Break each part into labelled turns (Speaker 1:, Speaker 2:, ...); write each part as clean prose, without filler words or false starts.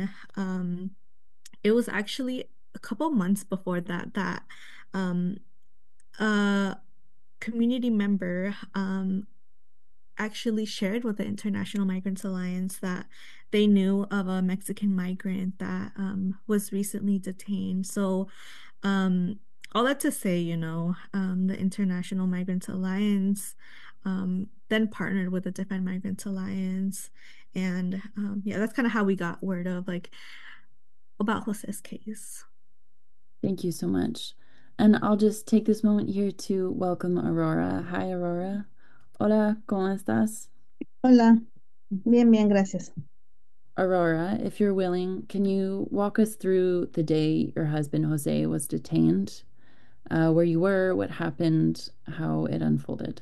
Speaker 1: then it was actually a couple months before that um, a community member actually shared with the International Migrants Alliance that they knew of a Mexican migrant that was recently detained. So, um, all that to say, the International Migrants Alliance then partnered with the Defend Migrants Alliance. And yeah, that's kind of how we got word of like about Jose's case.
Speaker 2: Thank you so much. And I'll just take this moment here to welcome Aurora. Hi, Aurora. Hola, ¿cómo estás?
Speaker 3: Hola, bien, bien, gracias.
Speaker 2: Aurora, if you're willing, can you walk us through the day your husband Jose was detained? Where you were, what happened, how it unfolded?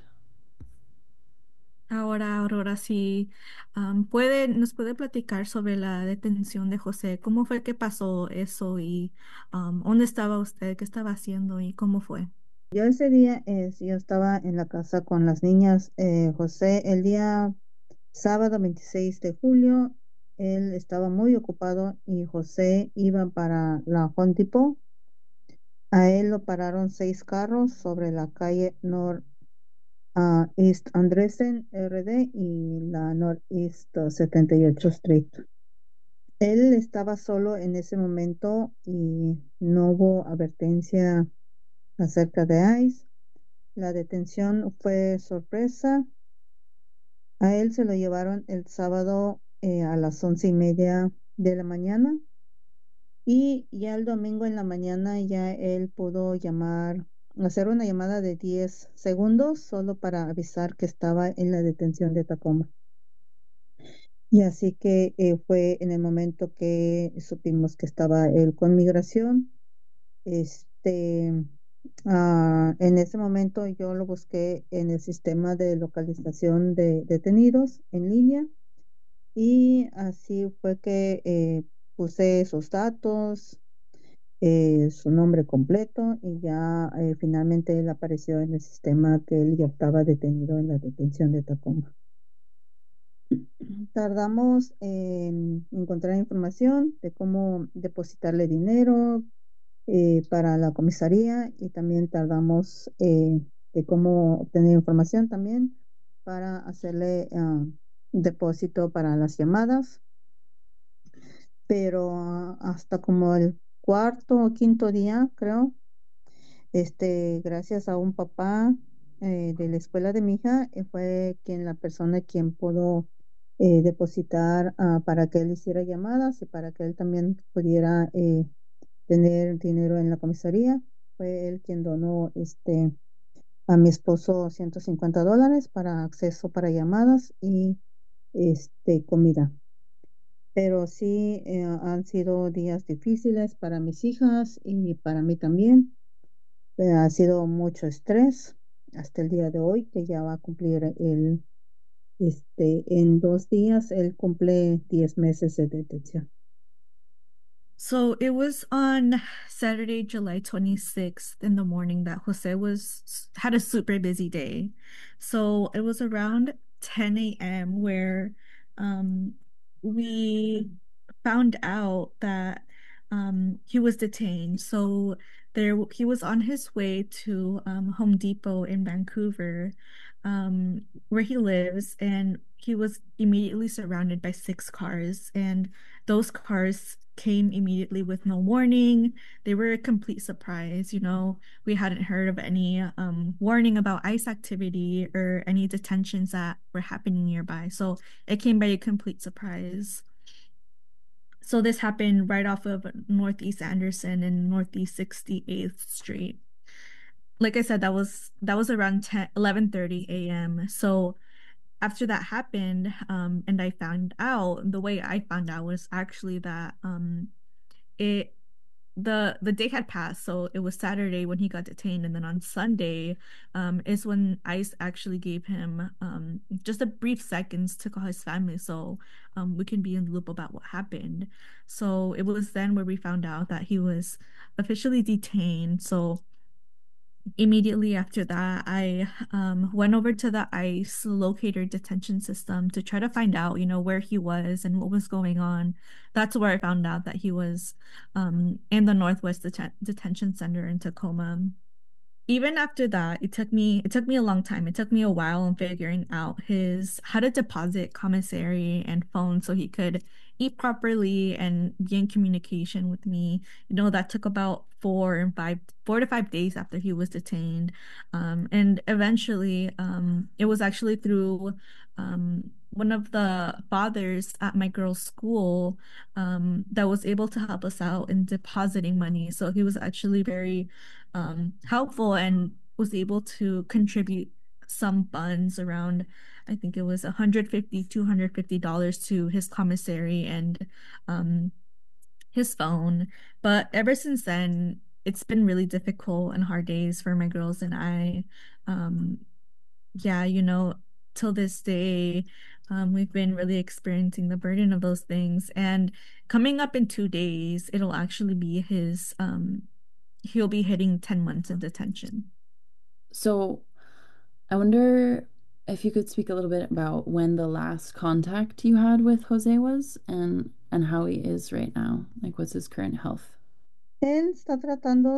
Speaker 1: Ahora, Aurora, sí, nos puede platicar sobre la detención de José. ¿Cómo fue que pasó eso y dónde estaba usted? ¿Qué estaba haciendo y cómo fue?
Speaker 3: Yo ese día, sí, yo estaba en la casa con las niñas. José, el día sábado 26 de julio, él estaba muy ocupado y José iba para la Home Depot. A él lo pararon 6 carros sobre la calle East Andresen RD y la Northeast 78 Street. Él estaba solo en ese momento y no hubo advertencia acerca de ICE. La detención fue sorpresa. A él se lo llevaron el sábado a las 11:30 de la mañana y ya el domingo en la mañana ya él pudo hacer una llamada de 10 segundos solo para avisar que estaba en la detención de Tacoma. Y así que fue en el momento que supimos que estaba él con migración. Este, en ese momento yo lo busqué en el sistema de localización de detenidos en línea y así fue que puse sus datos, su nombre completo y ya finalmente él apareció en el sistema que él ya estaba detenido en la detención de Tacoma. Tardamos en encontrar información de cómo depositarle dinero, para la comisaría y también tardamos de cómo obtener información también para hacerle depósito para las llamadas, pero hasta como el cuarto o quinto día, creo, gracias a un papá de la escuela de mi hija, fue la persona quien pudo depositar para que él hiciera llamadas y para que él también pudiera tener dinero en la comisaría. Fue él quien donó a mi esposo $150 para acceso para llamadas y comida. Pero sí han sido días difíciles para mis hijas y para mí también. Ha sido mucho estrés hasta el día de hoy, que ya va a cumplir en 2 días, él cumple 10 meses de detención.
Speaker 1: So it was on Saturday, July 26th in the morning that Jose was had a super busy day. So it was around 10 a.m. where um we found out that he was detained. So he was on his way to Home Depot in Vancouver, where he lives, and he was immediately surrounded by 6 cars, and those cars came immediately with no warning. They were a complete surprise. We hadn't heard of any warning about ICE activity or any detentions that were happening nearby. So it came by a complete surprise. So this happened right off of Northeast Anderson and Northeast 68th Street. Like I said, that was around 11:30 a.m. So after that happened, and I found out, the way I found out was actually that it the day had passed, so it was Saturday when he got detained, and then on Sunday is when ICE actually gave him just a brief seconds to call his family, so we can be in the loop about what happened. So it was then where we found out that he was officially detained. So immediately after that, I went over to the ICE locator detention system to try to find out, where he was and what was going on. That's where I found out that he was in the Northwest Detention Center in Tacoma. Even after that, it took me a long time. It took me a while in figuring out his how to deposit commissary and phone so he could eat properly and be in communication with me. That took about 4 to 5 days after he was detained. And eventually, it was actually through one of the fathers at my girl's school that was able to help us out in depositing money. So he was actually very helpful and was able to contribute some funds around, I think it was 150, $250 to his commissary and um, his phone. But ever since then, it's been really difficult and hard days for my girls and I. Um, yeah, till this day, we've been really experiencing the burden of those things. And coming up in 2 days, it'll actually be he'll be hitting 10 months in detention.
Speaker 2: So I wonder if you could speak a little bit about when the last contact you had with Jose was and how he is right now. Like what's his current health?
Speaker 3: Él está tratando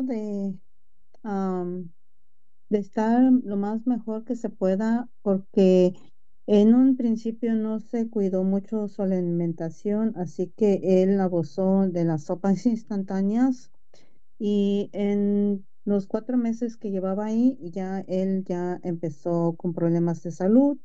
Speaker 3: de estar lo más mejor que se pueda porque en un principio no se cuidó mucho su alimentación, así que él abusó de las sopas instantáneas y en los 4 meses que llevaba ahí ya él ya empezó con problemas de salud,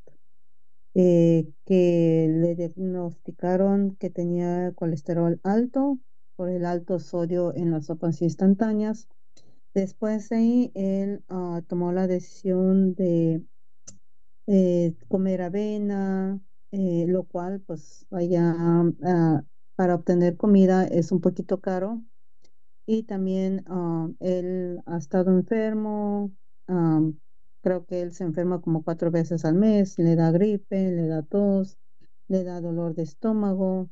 Speaker 3: que le diagnosticaron que tenía colesterol alto por el alto sodio en las sopas instantáneas. Después de ahí, él tomó la decisión de comer avena, lo cual, pues, vaya, para obtener comida es un poquito caro. Y también él ha estado enfermo. Creo que él se enferma como 4 veces al mes. Le da gripe, le da tos, le da dolor de estómago.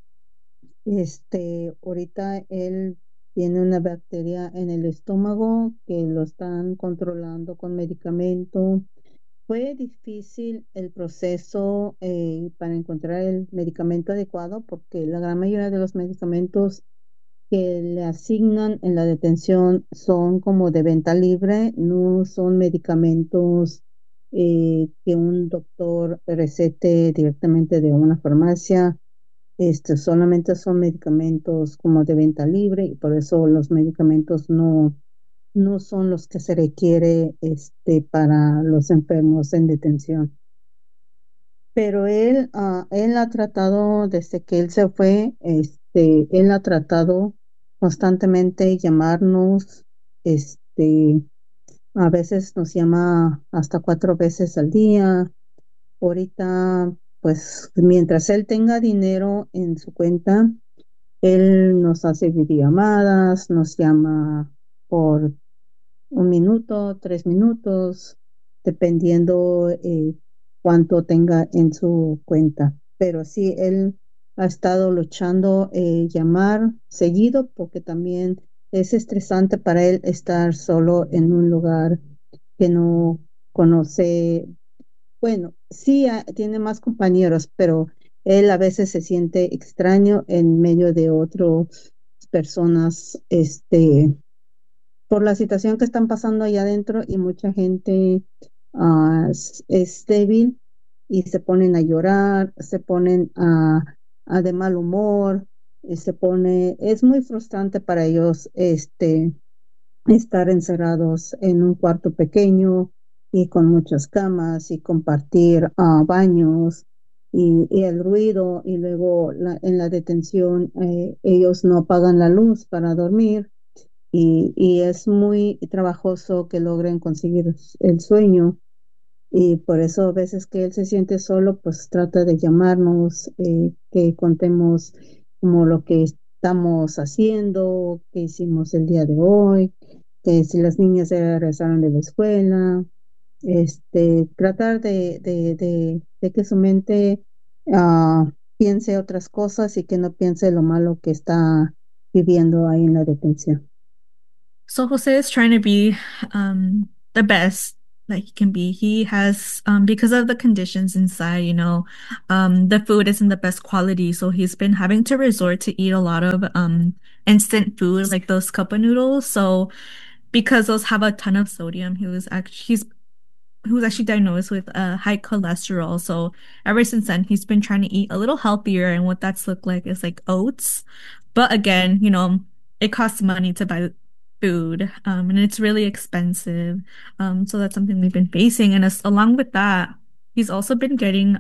Speaker 3: Ahorita él tiene una bacteria en el estómago que lo están controlando con medicamento. Fue difícil el proceso para encontrar el medicamento adecuado porque la gran mayoría de los medicamentos que le asignan en la detención son como de venta libre, no son medicamentos que un doctor recete directamente de una farmacia. Solamente son medicamentos como de venta libre y por eso los medicamentos no son los que se requiere para los enfermos en detención. Pero él ha tratado, desde que él se fue, él ha tratado constantemente llamarnos, a veces nos llama hasta 4 veces al día. Ahorita, pues, mientras él tenga dinero en su cuenta, él nos hace videollamadas, nos llama por 1 minuto, 3 minutos, dependiendo cuánto tenga en su cuenta. Pero sí, él ha estado luchando llamar seguido porque también es estresante para él estar solo en un lugar que no conoce. Bueno, sí, tiene más compañeros, pero él a veces se siente extraño en medio de otras personas, por la situación que están pasando allá adentro y mucha gente es débil y se ponen a llorar, se ponen a de mal humor, es muy frustrante para ellos, estar encerrados en un cuarto pequeño y con muchas camas y compartir baños y el ruido y luego en la detención ellos no apagan la luz para dormir y es muy trabajoso que logren conseguir el sueño y por eso a veces que él se siente solo, pues trata de llamarnos, que contemos como lo que estamos haciendo, qué hicimos el día de hoy, que si las niñas ya regresaron de la escuela, tratar de que su mente piense otras cosas y que no piense lo malo que está viviendo ahí en la detención.
Speaker 1: So Jose is trying to be the best that he can be. He has because of the conditions inside, the food isn't the best quality, so he's been having to resort to eat a lot of instant food like those cup of noodles. So because those have a ton of sodium, he was actually diagnosed with high cholesterol. So ever since then, he's been trying to eat a little healthier, and what that's looked like is like oats. But again, it costs money to buy food, and it's really expensive. So that's something we've been facing, and along with that, he's also been getting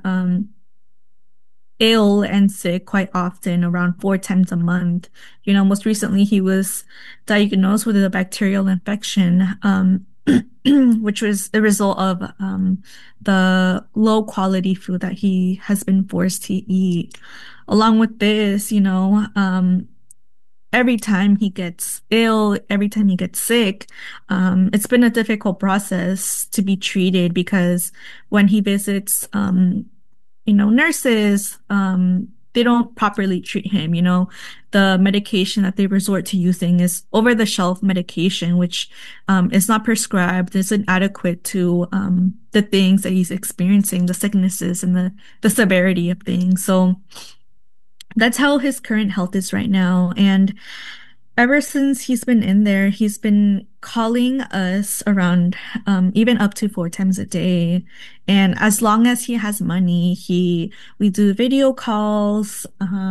Speaker 1: ill and sick quite often, around 4 times a month. Most recently he was diagnosed with a bacterial infection, which was a result of the low quality food that he has been forced to eat. Along with this, every time he gets ill, every time he gets sick, it's been a difficult process to be treated because when he visits, nurses, they don't properly treat him. The medication that they resort to using is over the shelf medication, which is not prescribed, isn't adequate to the things that he's experiencing, the sicknesses and the severity of things. So that's how his current health is right now. And ever since he's been in there, he's been calling us around even up to 4 times a day. And as long as he has money, we do video calls.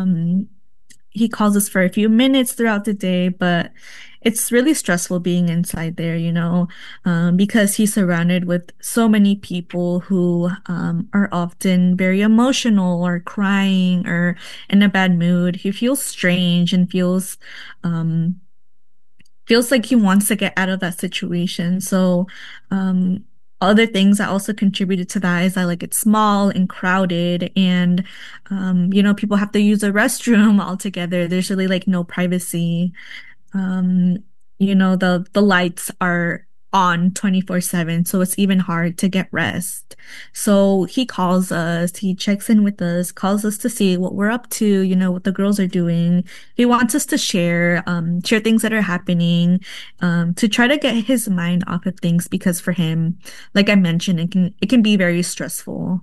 Speaker 1: He calls us for a few minutes throughout the day, but it's really stressful being inside there, because he's surrounded with so many people who are often very emotional or crying or in a bad mood. He feels strange and um, feels like he wants to get out of that situation. So, other things that also contributed to that is that like it's small and crowded, and people have to use a restroom altogether. There's really like no privacy. um the lights are on 24/7, so it's even hard to get rest. So he calls us, he checks in with us, calls us to see what we're up to, what the girls are doing. He wants us to share things that are happening, to try to get his mind off of things, because for him, like I mentioned, it can be very stressful.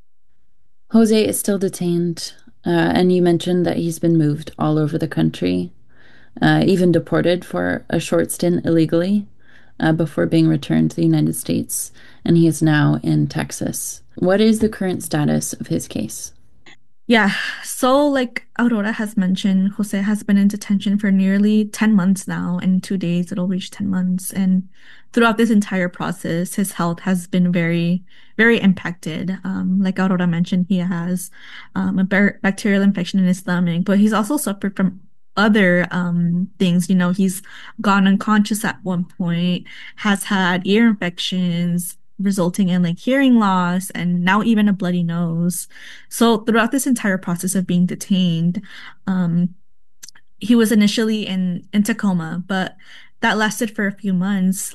Speaker 2: Jose is still detained, and you mentioned that he's been moved all over the country, even deported for a short stint illegally, before being returned to the United States, and he is now in Texas. What is the current status of his case?
Speaker 1: Yeah, so like Aurora has mentioned, Jose has been in detention for nearly 10 months now. In 2 days, it'll reach 10 months. And throughout this entire process, his health has been very, very impacted. Like Aurora mentioned, he has a bacterial infection in his stomach, but he's also suffered from other things. He's gone unconscious at one point, has had ear infections, resulting in like hearing loss, and now even a bloody nose. So throughout this entire process of being detained, um, he was initially in Tacoma, but that lasted for a few months.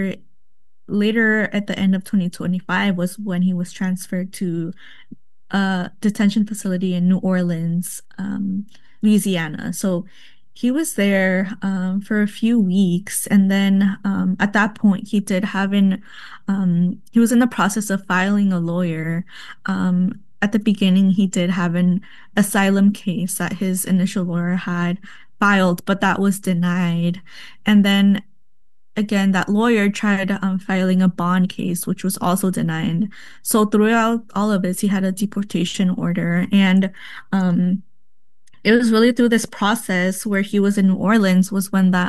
Speaker 1: Later at the end of 2025 was when he was transferred to a detention facility in New Orleans, Louisiana. So he was there for a few weeks, and then at that point, he was in the process of filing a lawyer. At the beginning, he did have an asylum case that his initial lawyer had filed, but that was denied. And then again, that lawyer tried filing a bond case, which was also denied. So throughout all of this, he had a deportation order. And um, it was really through this process where he was in New Orleans was when that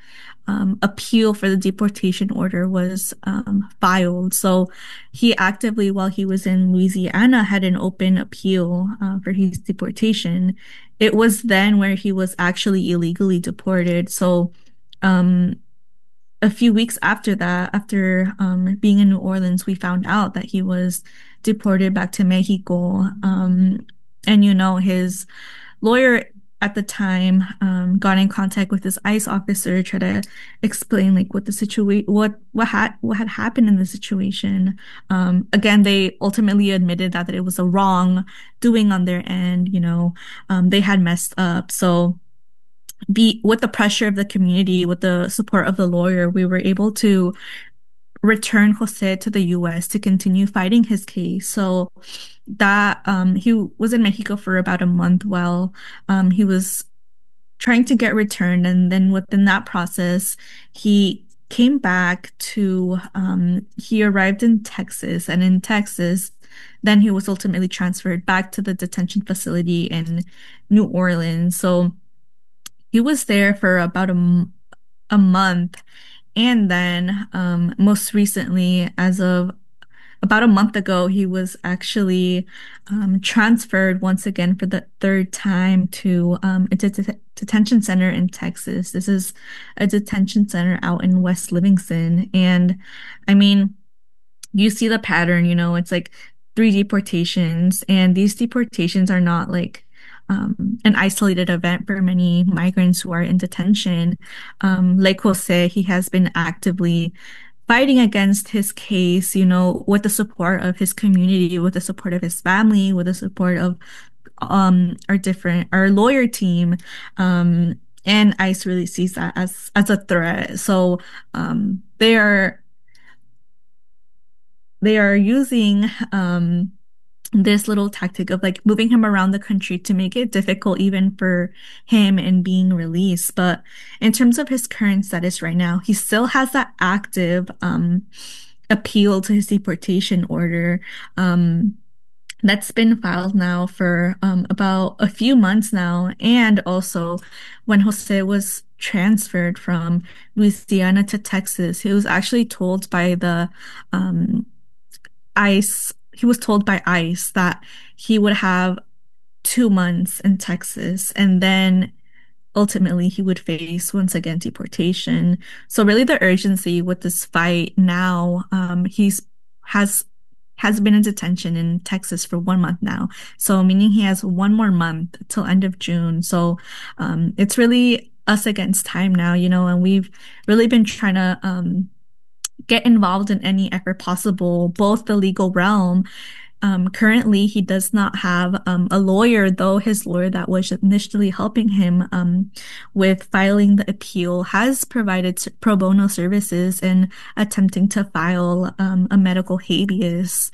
Speaker 1: appeal for the deportation order was filed. So he actively, while he was in Louisiana, had an open appeal for his deportation. It was then where he was actually illegally deported. So um, a few weeks after that, after being in New Orleans, we found out that he was deported back to Mexico. And his lawyer at the time got in contact with this ICE officer, try to explain like what the situation, what had happened in the situation. Again, they ultimately admitted that it was a wrong doing on their end. They had messed up. So be with the pressure of the community, with the support of the lawyer, we were able to return Jose to the US to continue fighting his case. So that he was in Mexico for about a month while he was trying to get returned. And then within that process, he came back to, he arrived in Texas. And in Texas, then he was ultimately transferred back to the detention facility in New Orleans. So he was there for about a month. And then most recently, as of about a month ago, he was actually transferred once again for the third time to a detention center in Texas. This is a detention center out in West Livingston. And I mean, you see the pattern, it's like three deportations, and these deportations are not like an isolated event for many migrants who are in detention. Like Jose, he has been actively fighting against his case, with the support of his community, with the support of his family, with the support of our lawyer team. And ICE really sees that as a threat. So they are using this little tactic of like moving him around the country to make it difficult even for him in being released. But in terms of his current status right now, he still has that active appeal to his deportation order. That's been filed now for about a few months now. And also, when Jose was transferred from Louisiana to Texas, he was actually told by the ICE, he was told by ICE that he would have 2 months in Texas, and then ultimately he would face once again deportation. So really the urgency with this fight now, has has been in detention in Texas for 1 month now. So meaning he has one more month till end of June. So it's really us against time now, and we've really been trying to get involved in any effort possible, both the legal realm. Currently, he does not have a lawyer, though his lawyer that was initially helping him with filing the appeal has provided pro bono services in attempting to file a medical habeas.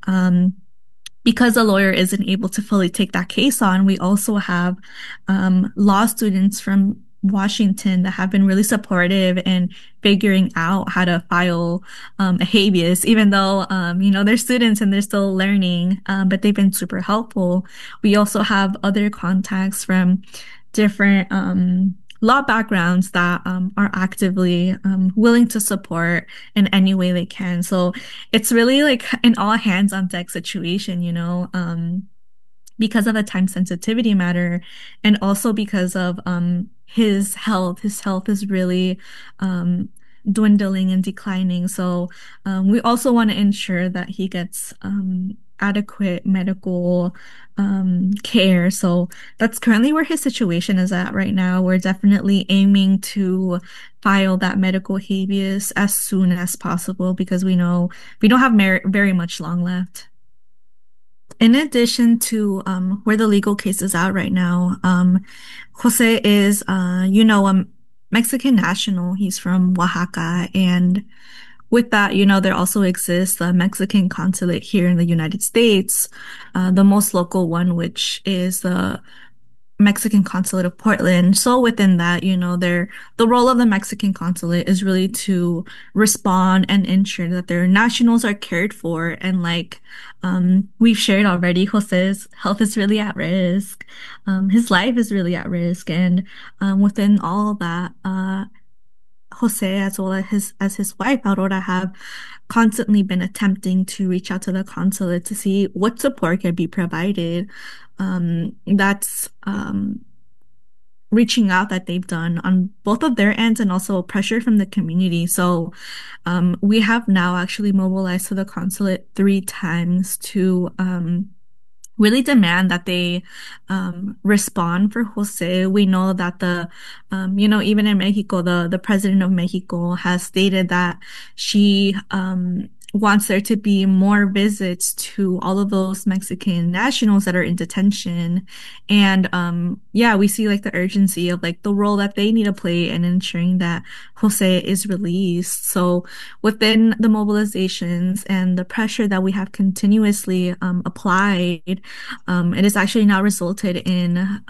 Speaker 1: Because a lawyer isn't able to fully take that case on, we also have law students from Washington that have been really supportive in figuring out how to file a habeas, even though, they're students and they're still learning, but they've been super helpful. We also have other contacts from different law backgrounds that are actively willing to support in any way they can. So it's really like an all hands on deck situation, because of the time sensitivity matter, and also because of his health. His health is really dwindling and declining. So we also want to ensure that he gets adequate medical care. So that's currently where his situation is at right now. We're definitely aiming to file that medical habeas as soon as possible because we know we don't have very much long left. In addition to where the legal case is at right now, Jose is, a Mexican national. He's from Oaxaca. And with that, there also exists a Mexican consulate here in the United States, the most local one, which is the Mexican consulate of Portland. So within that, the role of the Mexican consulate is really to respond and ensure that their nationals are cared for. And like we've shared already, Jose's health is really at risk. His life is really at risk. And within all that, Jose, as well as his wife, Aurora, have constantly been attempting to reach out to the consulate to see what support can be provided. That's reaching out that they've done on both of their ends and also pressure from the community. So we have now actually mobilized to the consulate 3 times to really demand that they respond for Jose. We know that even in Mexico, the president of Mexico has stated that she wants there to be more visits to all of those Mexican nationals that are in detention. And yeah, we see like the urgency of like the role that they need to play in ensuring that Jose is released. So within the mobilizations and the pressure that we have continuously applied, it has actually now resulted in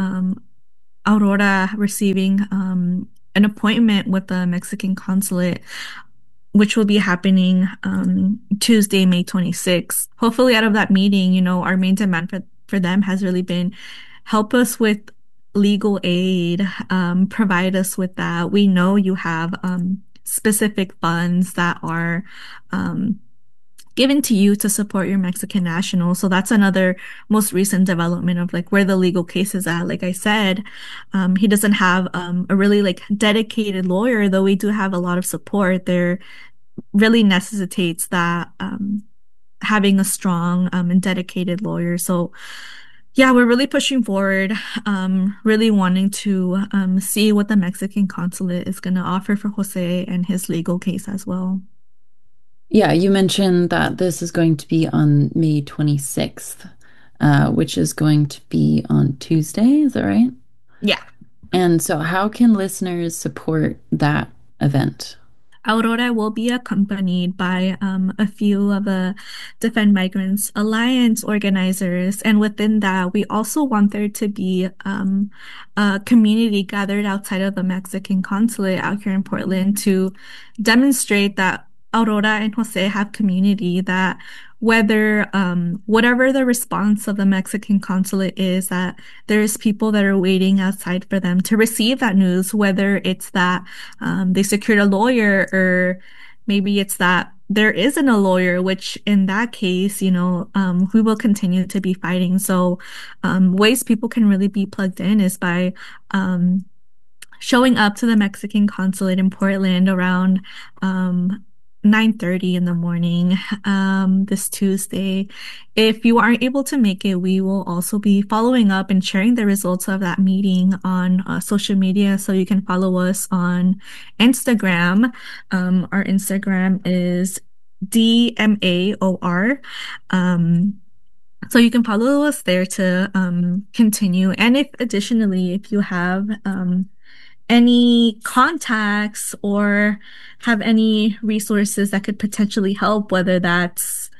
Speaker 1: Aurora receiving an appointment with the Mexican consulate, which will be happening Tuesday, May 26th. Hopefully, out of that meeting, our main demand for them has really been help us with legal aid, provide us with that. We know you have specific funds that are um, given to you to support your Mexican national. So that's another most recent development of like where the legal case is at. Like I said, he doesn't have a really like dedicated lawyer, though we do have a lot of support. There really necessitates that having a strong and dedicated lawyer. So yeah, we're really pushing forward, really wanting to see what the Mexican consulate is going to offer for Jose and his legal case as well.
Speaker 2: Yeah, you mentioned that this is going to be on May 26th, which is going to be on Tuesday. Is that right?
Speaker 1: Yeah.
Speaker 2: And so, how can listeners support that event?
Speaker 1: Aurora will be accompanied by a few of the Defend Migrants Alliance organizers. And within that, we also want there to be a community gathered outside of the Mexican consulate out here in Portland to demonstrate that Aurora and Jose have community, that whether whatever the response of the Mexican consulate is, that there's people that are waiting outside for them to receive that news, whether it's that they secured a lawyer, or maybe it's that there isn't a lawyer, which in that case, we will continue to be fighting. So, ways people can really be plugged in is by showing up to the Mexican consulate in Portland around 9:30 in the morning this Tuesday. If you aren't able to make it, we will also be following up and sharing the results of that meeting on social media. So you can follow us on Instagram. Our Instagram is DMAOR. So you can follow us there to continue. And if additionally, if you have any contacts or have any resources that could potentially help, whether that's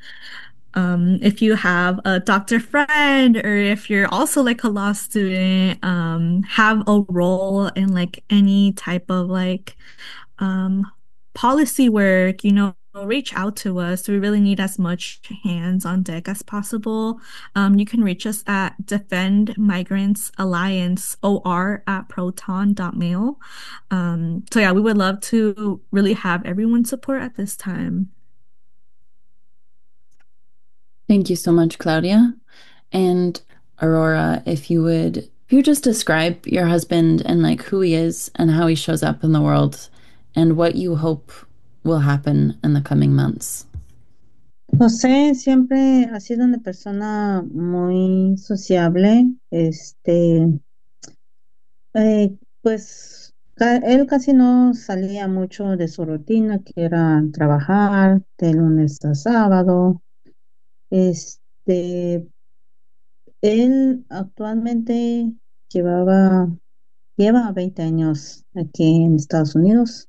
Speaker 1: if you have a doctor friend, or if you're also like a law student, have a role in like any type of like um, policy work, reach out to us. We really need as much hands on deck as possible. You can reach us at Defend Migrants Alliance OR at proton.mail. So yeah, we would love to really have everyone's support at this time.
Speaker 2: Thank you so much, Claudia. And Aurora, if you just describe your husband and like who he is and how he shows up in the world and what you hope will happen in the coming months.
Speaker 3: José siempre ha sido una persona muy sociable, pues él casi no salía mucho de su rutina, que era trabajar de lunes a sábado. Este, Él actualmente llevaba, lleva 20 años aquí en Estados Unidos,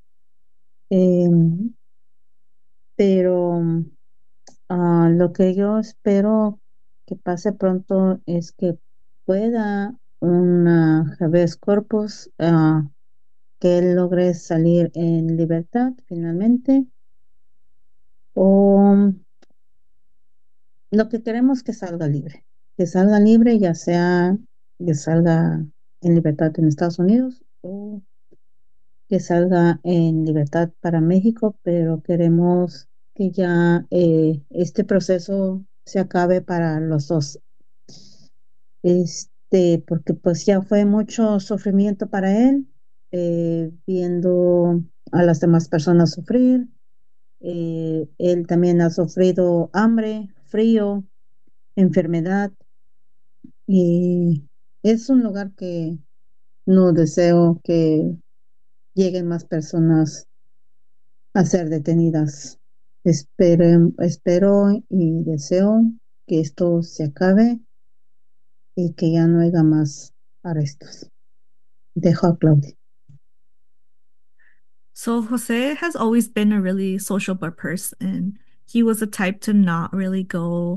Speaker 3: em, pero lo que yo espero que pase pronto es que pueda una habeas corpus, que él logre salir en libertad finalmente, o lo que queremos que salga libre, ya sea que salga en libertad en Estados Unidos o que salga en libertad para México, pero queremos que ya este proceso se acabe para los dos. Porque pues ya fue mucho sufrimiento para él, viendo a las demás personas sufrir. Él también ha sufrido hambre, frío, enfermedad, y es un lugar que no deseo que lleguen más personas a ser detenidas. Espero y deseo que esto se acabe y que ya no haya más arrestos. Dejo a Claudia.
Speaker 1: So Jose has always been a really sociable person. He was the type to not really go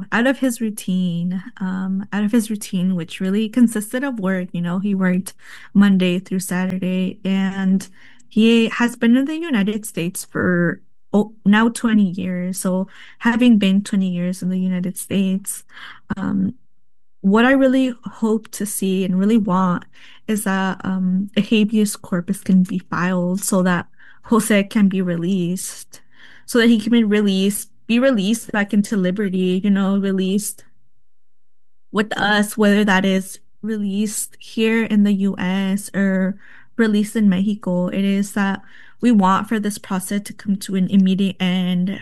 Speaker 1: out of his routine, which really consisted of work. You know, he worked Monday through Saturday, and he has been in the United States for now 20 years. So having been 20 years in the United States, um, what I really hope to see and really want is that a habeas corpus can be filed so that Jose can be released, so that he can be released back into liberty, you know, released with us, whether that is released here in the US or released in Mexico. It is that we want for this process to come to an immediate end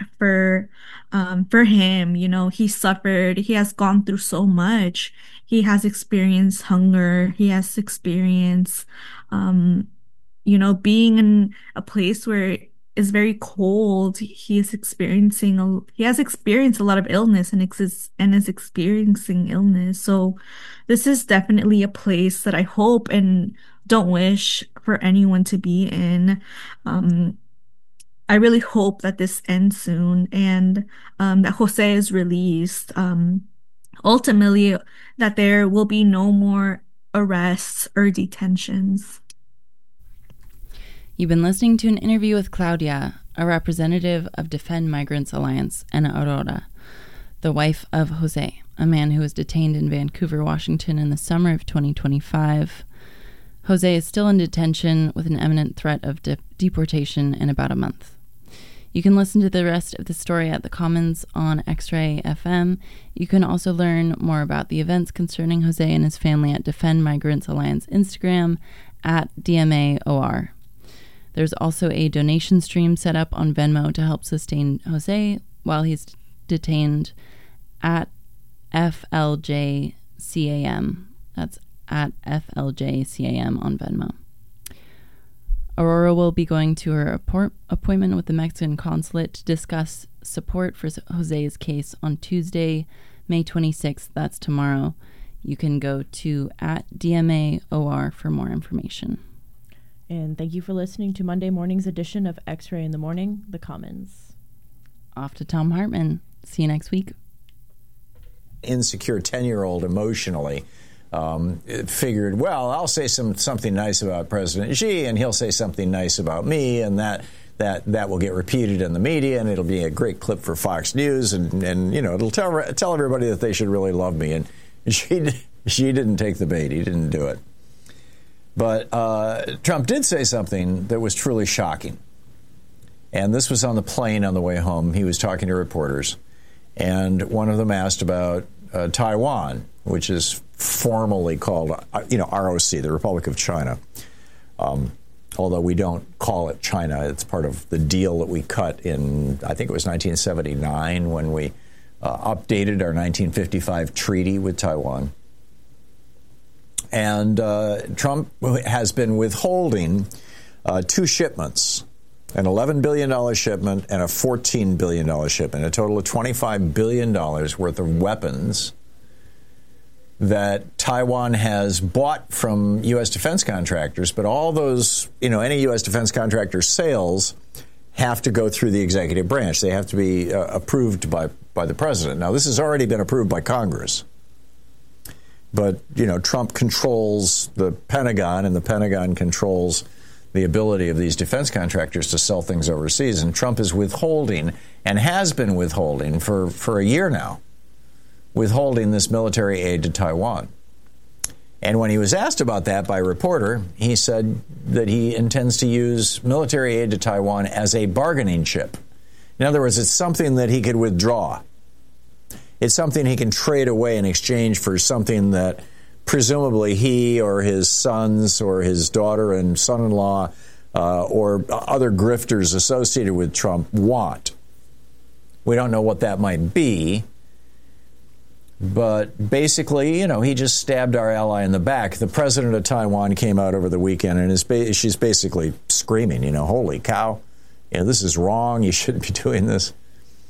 Speaker 1: for him. You know, he suffered, he has gone through so much. He has experienced hunger, he has experienced um you know, being in a place where it's very cold. He has experienced a lot of illness and is experiencing illness. So this is definitely a place that I hope and don't wish for anyone to be in. Um, I really hope that this ends soon and that Jose is released. Ultimately, that there will be no more arrests or detentions.
Speaker 2: You've been listening to an interview with Claudia, a representative of Defend Migrants Alliance and Aurora, the wife of Jose, a man who was detained in Vancouver, Washington in the summer of 2025. Jose is still in detention with an imminent threat of deportation in about a month. You can listen to the rest of the story at the Commons on X-Ray FM. You can also learn more about the events concerning Jose and his family at Defend Migrants Alliance Instagram at DMAOR. There's also a donation stream set up on Venmo to help sustain Jose while he's detained at FLJCAM. That's at FLJCAM on Venmo. Aurora will be going to her appointment with the Mexican consulate to discuss support for Jose's case on Tuesday, May 26th. That's tomorrow. You can go to at DMAOR for more information.
Speaker 4: And thank you for listening to Monday morning's edition of X-Ray in the Morning, The Commons.
Speaker 2: Off to Thom Hartmann. See you next week.
Speaker 5: Insecure 10-year-old emotionally figured, well, I'll say something nice about President Xi, and he'll say something nice about me, and that will get repeated in the media, and it'll be a great clip for Fox News, and you know, it'll tell everybody that they should really love me. And Xi didn't take the bait. He didn't do it. But Trump did say something that was truly shocking. And this was on the plane on the way home. He was talking to reporters. And one of them asked about Taiwan, which is formally called, ROC, the Republic of China. Although we don't call it China. It's part of the deal that we cut in, I think it was 1979, when we updated our 1955 treaty with Taiwan. And Trump has been withholding two shipments, an $11 billion shipment and a $14 billion shipment, a total of $25 billion worth of weapons that Taiwan has bought from U.S. defense contractors. But all those, any U.S. defense contractor sales have to go through the executive branch. They have to be approved by the president. Now, this has already been approved by Congress. But, Trump controls the Pentagon, and the Pentagon controls the ability of these defense contractors to sell things overseas. And Trump is withholding, and has been withholding for a year now, withholding this military aid to Taiwan. And when he was asked about that by a reporter, he said that he intends to use military aid to Taiwan as a bargaining chip. In other words, it's something that he could withdraw. It's something he can trade away in exchange for something that presumably he or his sons or his daughter and son-in-law or other grifters associated with Trump want. We don't know what that might be. But basically, he just stabbed our ally in the back. The president of Taiwan came out over the weekend, and she's basically screaming, holy cow, this is wrong. You shouldn't be doing this.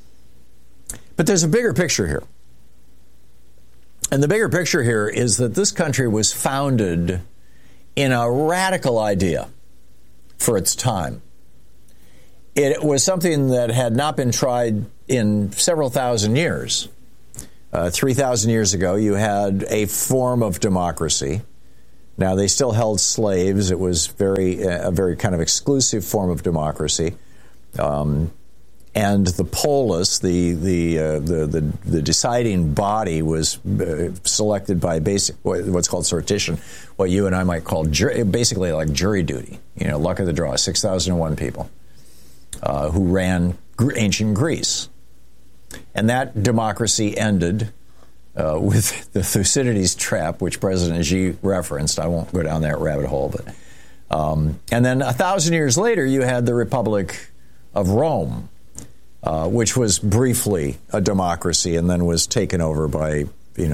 Speaker 5: But there's a bigger picture here. And the bigger picture here is that this country was founded in a radical idea for its time. It was something that had not been tried in several thousand years. 3,000 years ago, you had a form of democracy. Now, they still held slaves. It was a very kind of exclusive form of democracy. And the polis, the deciding body, was selected by what's called sortition, what you and I might call basically like jury duty. Luck of the draw. 6,001 people who ran ancient Greece, and that democracy ended with the Thucydides trap, which President Xi referenced. I won't go down that rabbit hole, but and then 1,000 years later, you had the Republic of Rome. Which was briefly a democracy and then was taken over by,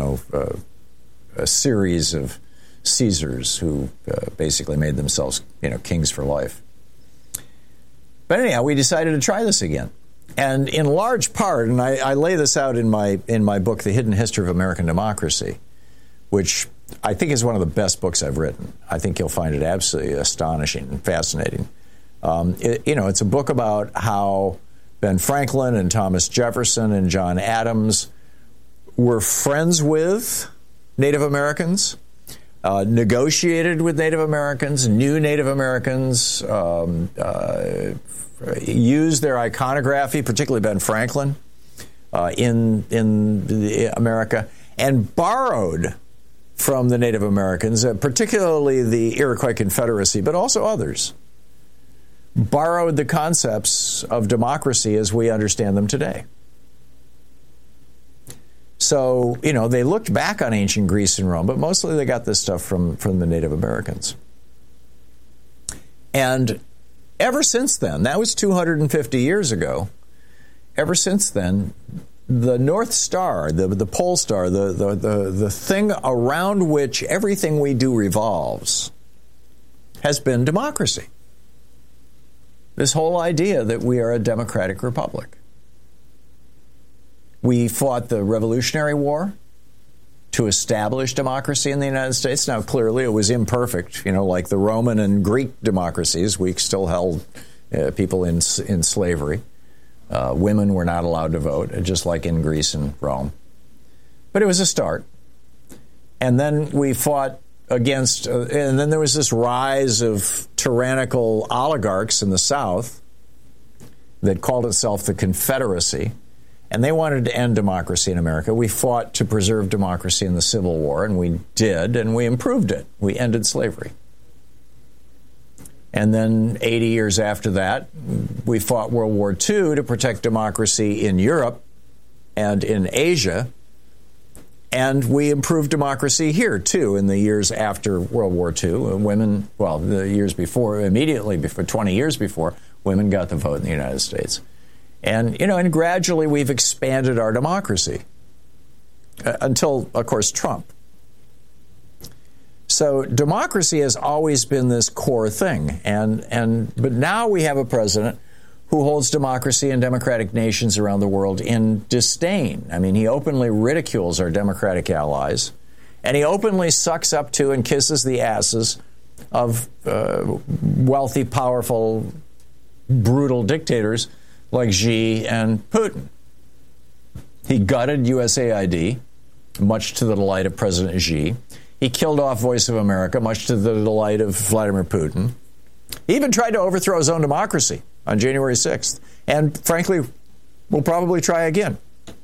Speaker 5: a series of Caesars who basically made themselves, kings for life. But anyhow, we decided to try this again. And in large part, and I lay this out in my book, The Hidden History of American Democracy, which I think is one of the best books I've written. I think you'll find it absolutely astonishing and fascinating. It's a book about how Ben Franklin and Thomas Jefferson and John Adams were friends with Native Americans, negotiated with Native Americans, knew Native Americans, used their iconography, particularly Ben Franklin, in America, and borrowed from the Native Americans, particularly the Iroquois Confederacy, but also others. Borrowed the concepts of democracy as we understand them today. So, they looked back on ancient Greece and Rome, but mostly they got this stuff from the Native Americans. And ever since then, that was 250 years ago, ever since then, the North Star, the pole star, the thing around which everything we do revolves, has been democracy. This whole idea that we are a democratic republic. We fought the Revolutionary War to establish democracy in the United States. Now, clearly, it was imperfect. Like the Roman and Greek democracies, we still held people in slavery. Women were not allowed to vote, just like in Greece and Rome. But it was a start. And then we fought against, and then there was this rise of tyrannical oligarchs in the South that called itself the Confederacy, and they wanted to end democracy in America. We fought to preserve democracy in the Civil War, and we did, and we improved it. We ended slavery. And then 80 years after that, we fought World War II to protect democracy in Europe and in Asia. And we improved democracy here, too, in the years after World War II. Women, the years before, immediately before, 20 years before, women got the vote in the United States. And, and gradually we've expanded our democracy until, of course, Trump. So democracy has always been this core thing. But now we have a president who holds democracy and democratic nations around the world in disdain. I mean, he openly ridicules our democratic allies, and he openly sucks up to and kisses the asses of wealthy, powerful, brutal dictators like Xi and Putin. He gutted USAID, much to the delight of President Xi. He killed off Voice of America, much to the delight of Vladimir Putin. He even tried to overthrow his own democracy on January 6th, and frankly, will probably try again.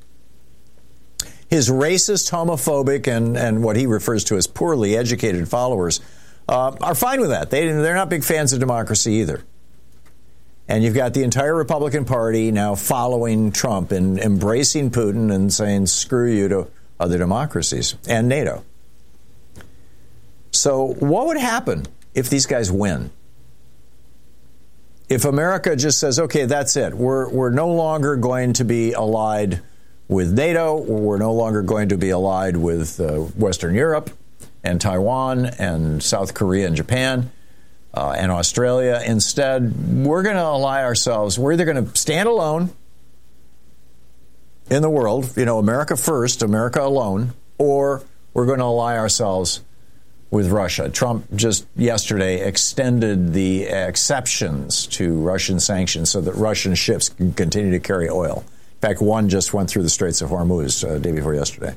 Speaker 5: His racist, homophobic, and what he refers to as poorly educated followers are fine with that. They're not big fans of democracy either. And you've got the entire Republican Party now following Trump and embracing Putin and saying, screw you to other democracies and NATO. So what would happen if these guys win? If America just says, okay, that's it. We're no longer going to be allied with NATO. We're no longer going to be allied with Western Europe and Taiwan and South Korea and Japan and Australia. Instead, we're going to ally ourselves. We're either going to stand alone in the world, America first, America alone, or we're going to ally ourselves with Russia. Trump just yesterday extended the exceptions to Russian sanctions so that Russian ships can continue to carry oil. In fact, one just went through the Straits of Hormuz day before yesterday.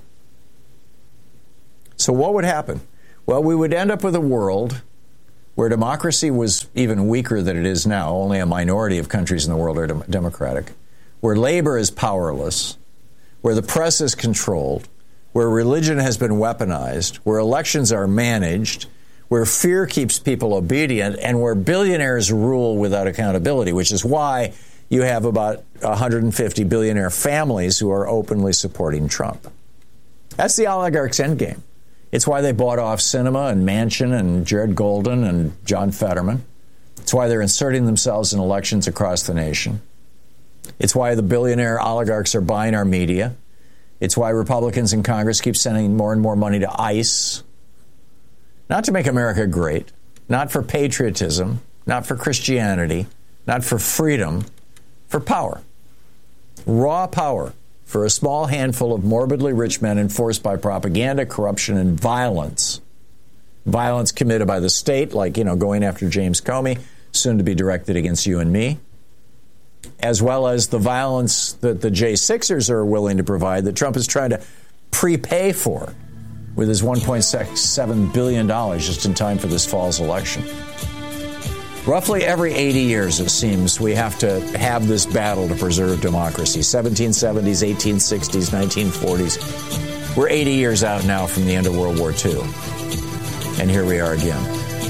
Speaker 5: So what would happen? Well, we would end up with a world where democracy was even weaker than it is now. Only a minority of countries in the world are democratic. Where labor is powerless, where the press is controlled, where religion has been weaponized, where elections are managed, where fear keeps people obedient, and where billionaires rule without accountability, which is why you have about 150 billionaire families who are openly supporting Trump. That's the oligarchs' endgame. It's why they bought off Cinema and Manchin and Jared Golden and John Fetterman. It's why they're inserting themselves in elections across the nation. It's why the billionaire oligarchs are buying our media. It's why Republicans in Congress keep sending more and more money to ICE. Not to make America great, not for patriotism, not for Christianity, not for freedom, for power. Raw power for a small handful of morbidly rich men enforced by propaganda, corruption, and violence. Violence committed by the state, like, going after James Comey, soon to be directed against you and me, as well as the violence that the J6ers are willing to provide that Trump is trying to prepay for with his $1.67 billion just in time for this fall's election. Roughly every 80 years, it seems, we have to have this battle to preserve democracy. 1770s, 1860s, 1940s. We're 80 years out now from the end of World War II. And here we are again.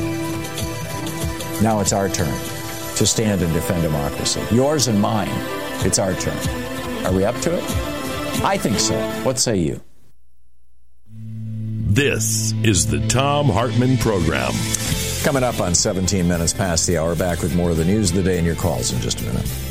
Speaker 5: Now it's our turn to stand and defend democracy. Yours and mine. It's our turn. Are we up to it? I think so. What say you?
Speaker 6: This is the Thom Hartmann Program.
Speaker 5: Coming up on 17 minutes past the hour, back with more of the news of the day and your calls in just a minute.